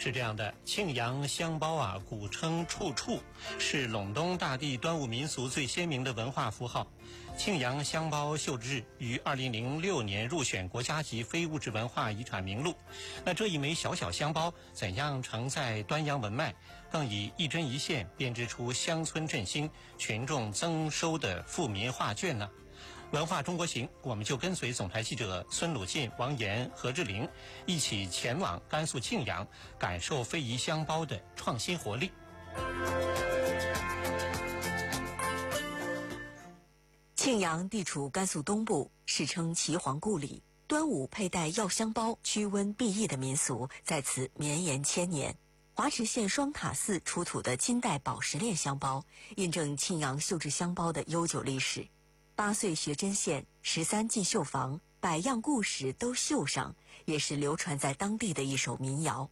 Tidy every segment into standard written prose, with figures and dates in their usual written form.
是这样的，庆阳香包啊，古称处处，是陇东大地端午民俗最鲜明的文化符号。庆阳香包绣制于2006年入选国家级非物质文化遗产名录。那这一枚小小香包怎样承载端阳文脉，更以一针一线编织出乡村振兴、群众增收的富民画卷呢？文化中国行，我们就跟随总台记者孙鲁进、王岩、何志玲一起前往甘肃庆阳，感受非遗香包的创新活力。 庆阳地处甘肃东部，世称岐黄故里，端午佩戴药香包驱瘟避疫的民俗在此绵延千年。华池县双塔寺出土的金代宝石链香包，印证庆阳绣制香包的悠久历史。8岁学针线，13进绣房，100样故事都绣上，也是流传在当地的一首民谣。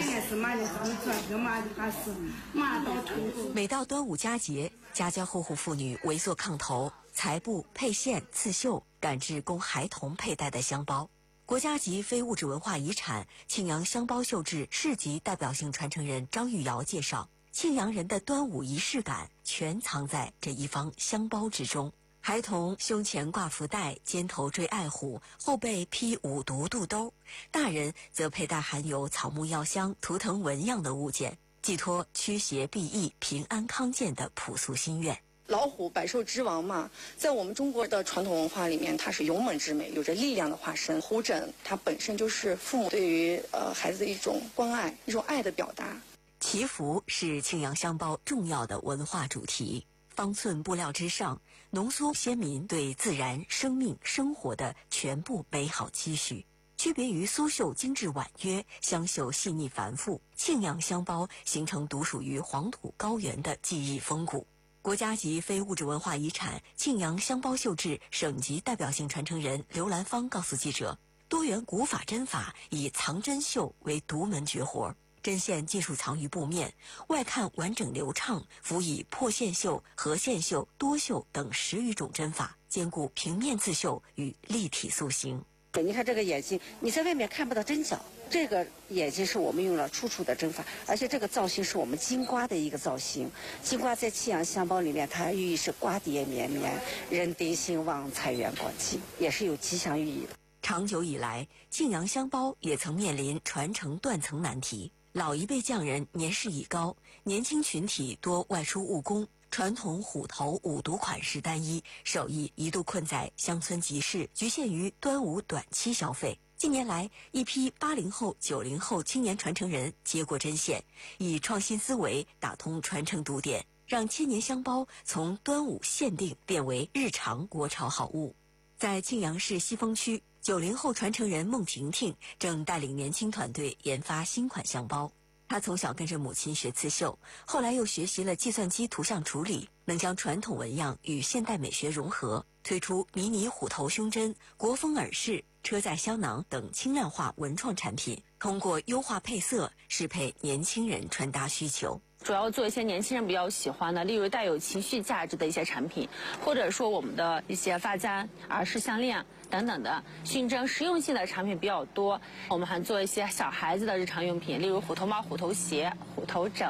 每到端午佳节，家家户户妇女围坐炕头，裁布、配线、刺绣，赶制供孩童佩戴的香包。国家级非物质文化遗产庆阳香包绣制市级代表性传承人张玉瑶介绍，庆阳人的端午仪式感全藏在这一方香包之中。孩童胸前挂福袋，肩头缀爱虎，后背披五毒肚兜；大人则佩戴含有草木药香、图腾纹样的物件，寄托驱邪避疫、平安康健的朴素心愿。 老虎百兽之王嘛，在我们中国的传统文化里面，它是勇猛之美，有着力量的化身。虎枕它本身就是父母对于孩子的一种关爱，一种爱的表达。 祈福是庆阳香包重要的文化主题。方寸布料之上，浓缩先民对自然、生命、生活的全部美好期许。区别于苏绣精致婉约，香绣细腻繁复，庆阳香包形成独属于黄土高原的技艺风骨。国家级非物质文化遗产庆阳香包绣制省级代表性传承人刘兰芳告诉记者，多元古法针法以藏针绣为独门绝活。针线尽数藏于布面，外看完整流畅，辅以破线绣、合线绣、多绣等10余种针法，兼顾平面刺绣与立体塑形。 你看这个眼睛，你在外面看不到针脚，这个眼睛是我们用了处处的针法，而且这个造型是我们金瓜的一个造型。金瓜在庆阳香包里面，它寓意是瓜瓞绵绵，人丁兴旺，财源广进，也是有吉祥寓意的。 长久以来，庆阳香包也曾面临传承断层难题。老一辈匠人年事已高，年轻群体多外出务工，传统虎头五毒款式单一，手艺一度困在乡村集市，局限于端午短期消费。近年来，一批80后、90后青年传承人接过针线，以创新思维打通传承堵点，让千年香包从端午限定变为日常国潮好物。在庆阳市西峰区，90后传承人孟婷婷正带领年轻团队研发新款香包。她从小跟着母亲学刺绣，后来又学习了计算机图像处理，能将传统纹样与现代美学融合，推出迷你虎头胸针、国风耳饰、车载香囊等轻量化文创产品，通过优化配色，适配年轻人穿搭需求。 主要做一些年轻人比较喜欢的，例如带有情绪价值的一些产品，或者说我们的一些发簪、耳饰、项链等等的熏蒸实用性的产品比较多。我们还做一些小孩子的日常用品，例如虎头帽、虎头鞋、虎头枕。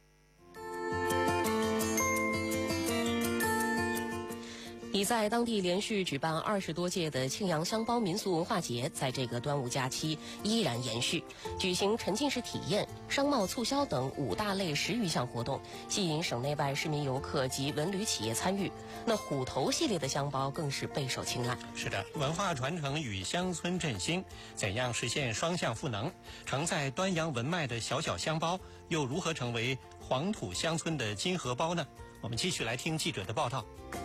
已在当地连续举办20多届的庆阳香包民俗文化节，在这个端午假期依然延续，举行沉浸式体验、商贸促销等5大类10余项活动，吸引省内外市民游客及文旅企业参与。那虎头系列的香包更是备受青睐。 是的，文化传承与乡村振兴，怎样实现双向赋能？承载端阳文脉的小小香包，又如何成为黄土乡村的金荷包呢？我们继续来听记者的报道。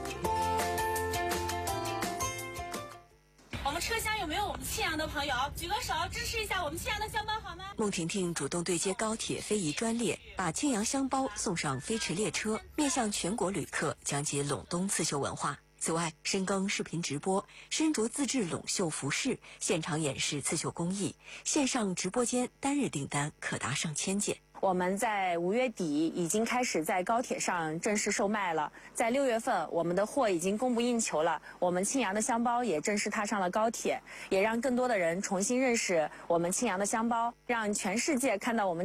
我们车厢有没有我们庆阳的朋友？举个手支持一下我们庆阳的香包好吗？ 孟婷婷主动对接高铁非遗专列，把庆阳香包送上飞驰列车，面向全国旅客讲解陇东刺绣文化。此外，深耕视频直播，身着自制陇绣服饰，现场演示刺绣工艺，线上直播间单日订单可达上千件。 我们在5月底已经开始在高铁上正式售卖了，在6月份我们的货已经供不应求了，我们庆阳的香包也正式踏上了高铁，也让更多的人重新认识我们庆阳的香包，让全世界看到我们